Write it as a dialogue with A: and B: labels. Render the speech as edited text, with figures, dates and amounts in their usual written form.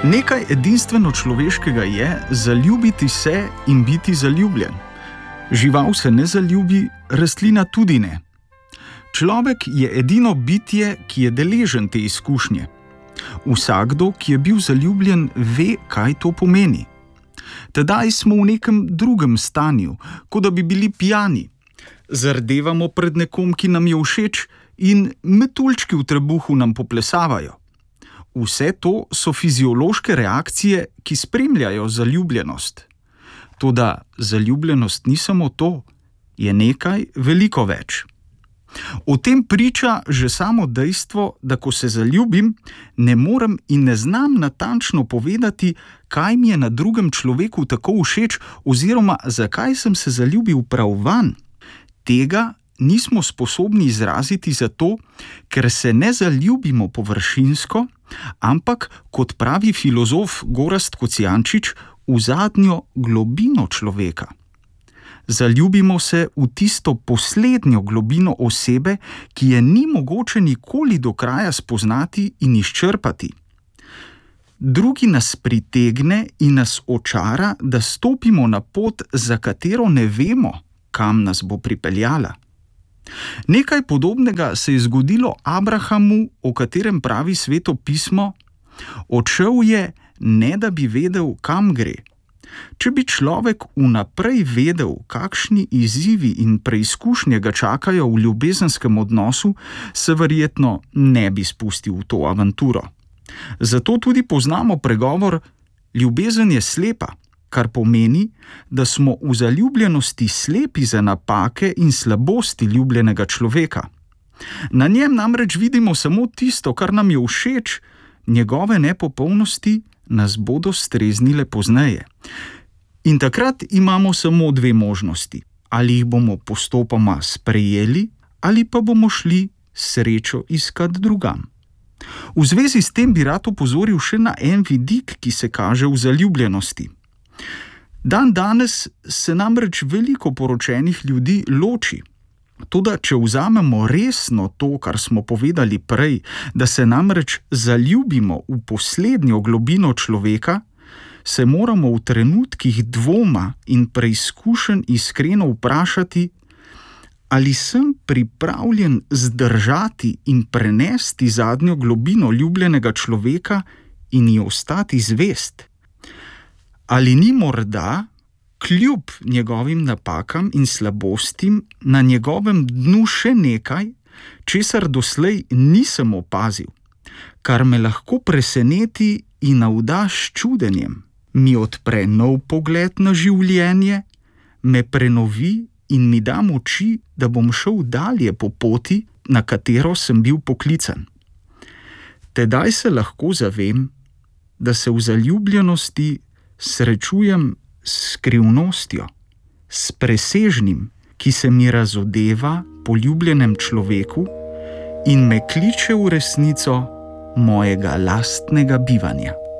A: Nekaj edinstveno človeškega je zaljubiti se in biti zaljubljen. Žival se ne zaljubi, rastlina tudi ne. Človek je edino bitje, ki je deležen te izkušnje. Vsakdo, ki je bil zaljubljen, ve, kaj to pomeni. Tedaj smo v nekem drugem stanju, kot da bi bili pijani. Zardevamo pred nekom, ki nam je všeč, in metuljčki v trebuhu nam poplesavajo. Vse to so fiziološke reakcije, ki spremljajo zaljubljenost. Toda zaljubljenost ni samo to, je nekaj veliko več. O tem priča že samo dejstvo, da ko se zaljubim, ne morem in ne znam natančno povedati, kaj mi je na drugem človeku tako všeč oziroma zakaj sem se zaljubil prav vanj. Tega nismo sposobni izraziti zato, ker se ne zaljubimo površinsko, ampak, kot pravi filozof Gorazd Kocijančič, v zadnjo globino človeka. Zaljubimo se v tisto poslednjo globino osebe, ki je ni mogoče nikoli do kraja spoznati in izčrpati. Drugi nas pritegne in nas očara, da stopimo na pot, za katero ne vemo, kam nas bo pripeljala. Nekaj podobnega se je zgodilo Abrahamu, o katerem pravi Sveto pismo: odšel je, ne da bi vedel, kam gre. Če bi človek vnaprej vedel, kakšni izzivi in preizkušnje ga čakajo v ljubezenskem odnosu, se verjetno ne bi spustil v to avanturo. Zato tudi poznamo pregovor: ljubezen je slepa, kar pomeni, da smo v zaljubljenosti slepi za napake in slabosti ljubljenega človeka. Na njem namreč vidimo samo tisto, kar nam je všeč, njegove nepopolnosti nas bodo streznile pozneje. In takrat imamo samo dve možnosti: ali jih bomo postopoma sprejeli, ali pa bomo šli srečo iskat drugam. V zvezi s tem bi rad opozoril še na en vidik, ki se kaže v zaljubljenosti. Danes se namreč veliko poročenih ljudi loči. Toda če vzamemo resno to, kar smo povedali prej, da se namreč zaljubimo v poslednjo globino človeka, se moramo v trenutkih dvoma in preizkušenj iskreno vprašati, ali sem pripravljen zdržati in prenesti zadnjo globino ljubljenega človeka in ji ostati zvest. Ali ni morda, kljub njegovim napakam in slabostim, na njegovem dnu še nekaj, česar doslej nisem opazil, kar me lahko preseneti in navda s čudenjem, mi odpre nov pogled na življenje, me prenovi in mi da moči, da bom šel dalje po poti, na katero sem bil poklican. Tedaj se lahko zavem, da se v zaljubljenosti srečujem s skrivnostjo, s presežnim, ki se mi razodeva po ljubljenem človeku in me kliče v resnico mojega lastnega bivanja.